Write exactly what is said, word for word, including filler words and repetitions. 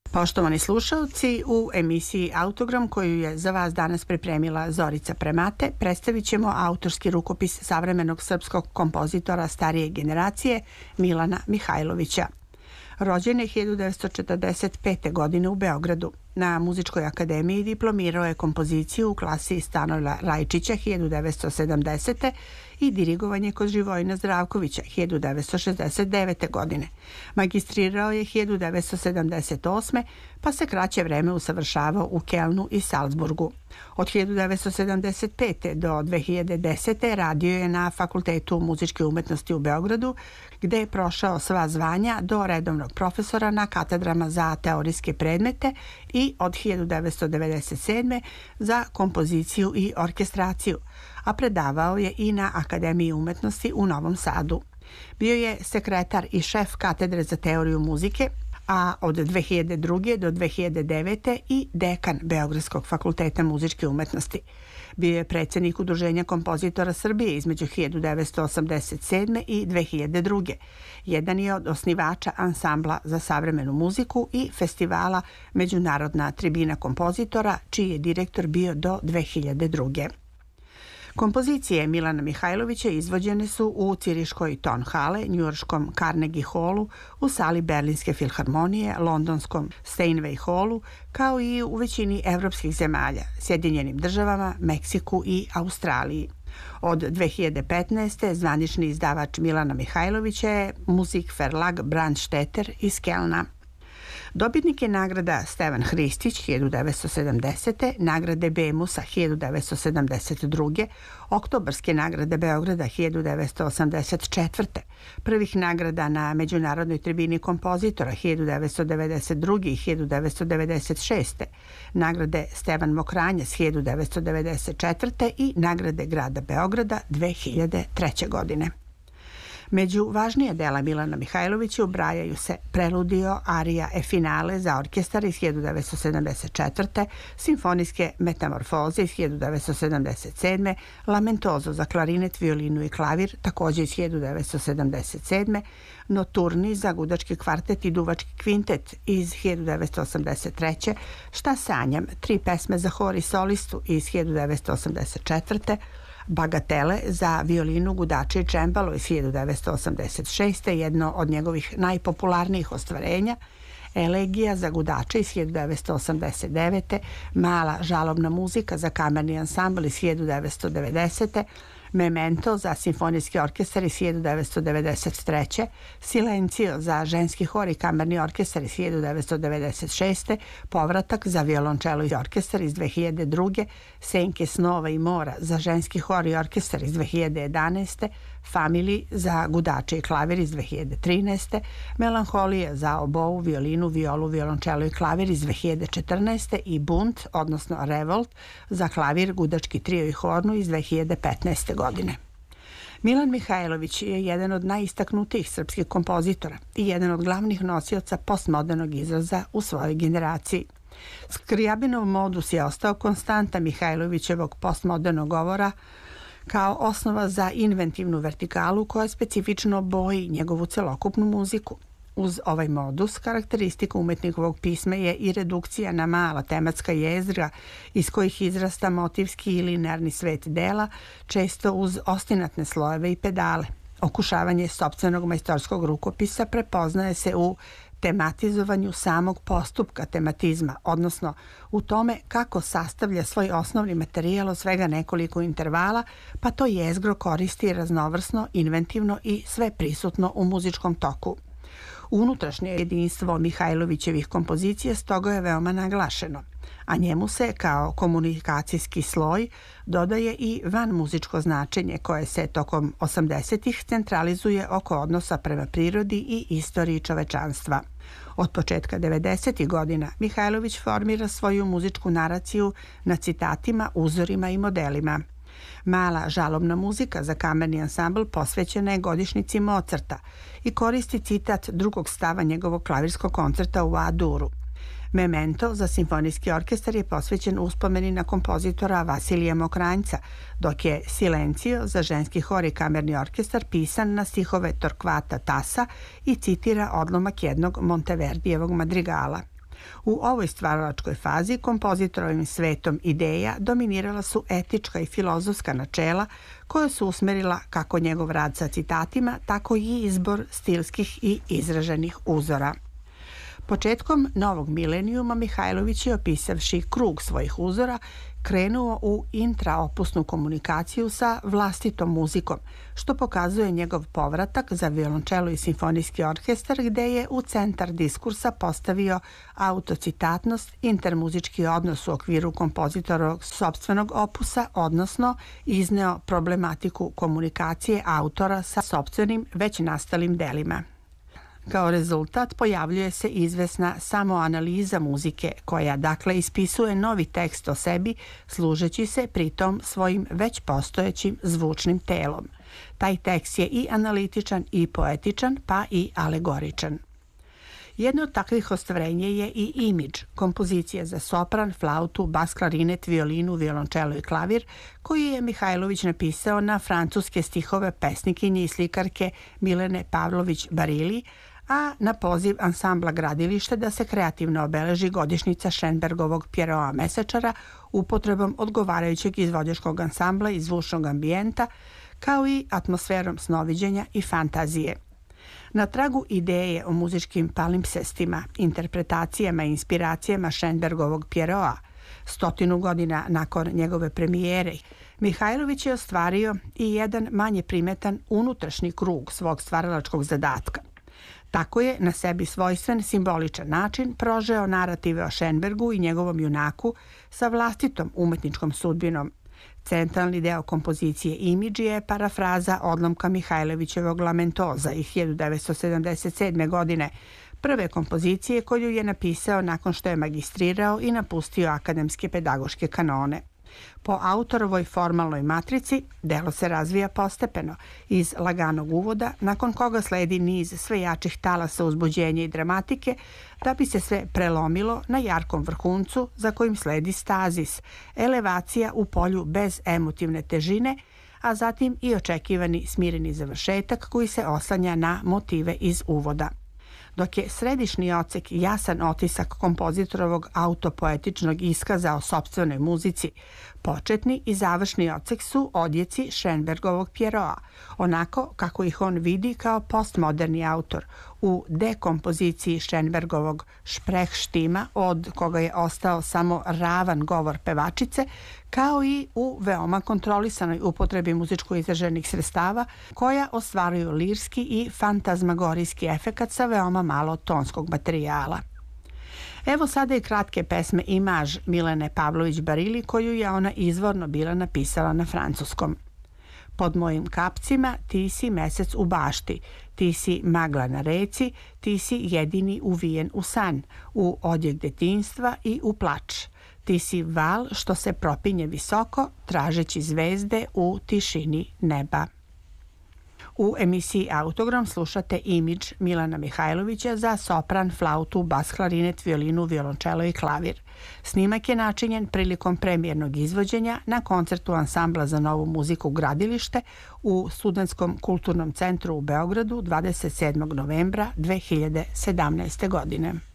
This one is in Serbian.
Poštovani slušalci, u emisiji Autogram koju je za vas danas pripremila Zorica Premate, predstavit ćemo autorski rukopis savremenog srpskog kompozitora starije generacije Milana Mihajlovića. Rođen je hiljadu devetsto četrdeset pete. godine u Beogradu. Na Muzičkoj akademiji diplomirao je kompoziciju u klasi Stanoila Rajčića hiljadu devetsto sedamdesete. i dirigovanje kod Živojina Zdravkovića hiljadu devetsto šezdeset devete. godine. Magistrirao je hiljadu devetsto sedamdeset osme. pa se kraće vreme usavršavao u Kelnu i Salzburgu. Od hiljadu devetsto sedamdeset pete. do dve hiljade desete. radio je na Fakultetu muzičke umetnosti u Beogradu, gde je prošao sva zvanja do redovnog profesora na katedrama za teorijske predmete i od hiljadu devetsto devedeset sedme. za kompoziciju i orkestraciju, a predavao je i na Akademiji umetnosti u Novom Sadu. Bio je sekretar i šef katedre za teoriju muzike, a od dve hiljade druge. do dve hiljade devete. i dekan Beogradskog fakulteta muzičke umetnosti. Bio je predsjednik Udruženja kompozitora Srbije između hiljadu devetsto osamdeset sedme. i dve hiljade druge. Jedan je od osnivača ansambla za savremenu muziku i festivala Međunarodna tribina kompozitora, čiji je direktor bio do dve hiljade druge. Kompozicije Milana Mihajlovića izvođene su u Ciriškoj Tonhale, Njujorškom Carnegie Hallu, u sali Berlinske filharmonije, Londonskom Steinway Hallu, kao i u većini evropskih zemalja, Sjedinjenim državama, Meksiku i Australiji. Od dve hiljade petnaeste. zvanični izdavač Milana Mihajlovića je Musikverlag Brandstetter iz Kelna. Dobitnik je nagrada Stevan Hristić hiljadu devetsto sedamdesete. nagrade Bemusa hiljadu devetsto sedamdeset druge. Oktobarske nagrade Beograda hiljadu devetsto osamdeset četvrte. prvih nagrada na Međunarodnoj tribini kompozitora hiljadu devetsto devedeset druge. i hiljadu devetsto devedeset šeste. nagrade Stevan Mokranjac hiljadu devetsto devedeset četvrte. i nagrade grada Beograda dve hiljade treće. godine. Među važnije dela Milana Mihajlovića ubrajaju se Preludio, arija e finale za orkestar iz hiljadu devetsto sedamdeset četvrte. Simfonijske metamorfoze iz hiljadu devetsto sedamdeset sedme. Lamentozo za klarinet, violinu i klavir, također iz hiljadu devetsto sedamdeset sedme. Noturni za gudački kvartet i duvački kvintet iz hiljadu devetsto osamdeset treće. Šta sanjam, tri pesme za hor i solistu iz hiljadu devetsto osamdeset četvrte. Bagatele za violinu, gudače i čembalo iz hiljadu devetsto osamdeset šeste. jedno od njegovih najpopularnijih ostvarenja. Elegija za gudače iz hiljadu devetsto osamdeset devete. Mala žalobna muzika za kamerni ansambl iz hiljadu devetsto devedesete. Memento za simfonijski orkestar iz hiljadu devetsto devedeset treće. Silencio za ženski hor i kamerni orkestar iz hiljadu devetsto devedeset šeste. Povratak za violončelo i orkestar iz dve hiljade druge. Senke snova i mora za ženski hor i orkestar iz dve hiljade jedanaeste. Family za gudače i klavir iz dve hiljade trinaeste. Melanholija za obou, violinu, violu, violončelo i klavir iz dve hiljade četrnaeste. i Bunt, odnosno Revolt, za klavir, gudački trio i hornu iz dve hiljade petnaeste. godine. Milan Mihajlović je jedan od najistaknutijih srpskih kompozitora i jedan od glavnih nosioca postmodernog izraza u svojoj generaciji. Skrijabinov modus je ostao konstanta Mihajlovićevog postmodernog govora kao osnova za inventivnu vertikalu koja specifično boji njegovu celokupnu muziku. Uz ovaj modus, karakteristika umetnikovog pisma je i redukcija na mala tematska jezgra iz kojih izrasta motivski i linearni svet dela, često uz ostinatne slojeve i pedale. Okušavanje sopstvenog majstorskog rukopisa prepoznaje se u tematizovanju samog postupka tematizma, odnosno u tome kako sastavlja svoj osnovni materijal od svega nekoliko intervala, pa to jezgro koristi raznovrsno, inventivno i sve prisutno u muzičkom toku. Unutrašnje jedinstvo Mihajlovićevih kompozicija stoga je veoma naglašeno, a njemu se kao komunikacijski sloj dodaje i vanmuzičko značenje koje se tokom osamdesetih centralizuje oko odnosa prema prirodi i istoriji čovečanstva. Od početka devedesetih godina Mihajlović formira svoju muzičku naraciju na citatima, uzorima i modelima. Mala žalobna muzika za kamerni ansambl posvećena je godišnjici Mozarta i koristi citat drugog stava njegovog klavirskog koncerta u A-duru. Memento za simfonijski orkestar je posvećen uspomeni na kompozitora Vasilija Mokranjca, dok je Silencio za ženski hor i kamerni orkestar pisan na stihove Torquata Tassa i citira odlomak jednog Monteverdijevog madrigala. U ovoj stvaralačkoj fazi kompozitorovim svetom ideja dominirala su etička i filozofska načela koja su usmerila kako njegov rad sa citatima, tako i izbor stilskih i izraženih uzora. Početkom novog milenijuma Mihajlović je, opisavši krug svojih uzora, krenuo u intraopusnu komunikaciju sa vlastitom muzikom, što pokazuje njegov povratak za violončelo i simfonijski orkestar, gde je u centar diskursa postavio autocitatnost, intermuzički odnos u okviru kompozitorovog sopstvenog opusa, odnosno izneo problematiku komunikacije autora sa sopstvenim već nastalim delima. Kao rezultat pojavljuje se izvesna samoanaliza muzike koja dakle ispisuje novi tekst o sebi služeći se pritom svojim već postojećim zvučnim telom. Taj tekst je i analitičan i poetičan pa i alegoričan. Jedno od takvih ostvarenja je i imidž, kompozicija za sopran, flautu, bas klarinet, violinu, violončelo i klavir, koji je Mihajlović napisao na francuske stihove pesnikinje i slikarke Milene Pavlović Barili, a na poziv ansambla Gradilište da se kreativno obeleži godišnjica Šenbergovog Pjeroa Mesečara upotrebom odgovarajućeg izvođačkog ansambla i zvučnog ambijenta, kao i atmosferom snoviđenja i fantazije. Na tragu ideje o muzičkim palimpsestima, interpretacijama i inspiracijama Šenbergovog Pjeroa, stotinu godina nakon njegove premijere, Mihajlović je ostvario i jedan manje primetan unutrašnji krug svog stvaralačkog zadatka. Tako je na sebi svojstven simboličan način prožeo narative o Šenbergu i njegovom junaku sa vlastitom umetničkom sudbinom. Centralni deo kompozicije Imidž je parafraza odlomka Mihajlovićevog Lamentoza iz hiljadu devetsto sedamdeset sedme. godine, prve kompozicije koju je napisao nakon što je magistrirao i napustio akademske pedagoške kanone. Po autorovoj formalnoj matrici delo se razvija postepeno iz laganog uvoda, nakon koga sledi niz sve jačih talasa uzbuđenja i dramatike, da bi se sve prelomilo na jarkom vrhuncu za kojim sledi stazis, elevacija u polju bez emotivne težine, a zatim i očekivani smireni završetak koji se oslanja na motive iz uvoda. Dok je središnji odsek jasan otisak kompozitorovog autopoetičnog iskaza o sopstvenoj muzici, početni i završni odsek su odjeci Šenbergovog Pjeroa, onako kako ih on vidi kao postmoderni autor, u dekompoziciji Šenbergovog Šprehštima, od koga je ostao samo ravan govor pevačice, kao i u veoma kontrolisanoj upotrebi muzičko izraženih sredstava koja ostvaruju lirski i fantazmagorijski efekat sa veoma malo tonskog materijala. Evo sada i kratke pesme Imaž Milene Pavlović Barili koju je ona izvorno bila napisala na francuskom. Pod mojim kapcima ti si mesec u bašti, ti si magla na reci, ti si jedini uvijen u san, u odjek detinjstva i u plač. Ti si val što se propinje visoko, tražeći zvezde u tišini neba. U emisiji Autogram slušate Imidž Milana Mihajlovića za sopran, flautu, bas klarinet, violinu, violončelo i klavir. Snimak je načinjen prilikom premijernog izvođenja na koncertu ansambla za novu muziku Gradilište u Studentskom kulturnom centru u Beogradu dvadeset sedmog novembra dve hiljade sedamnaeste. godine.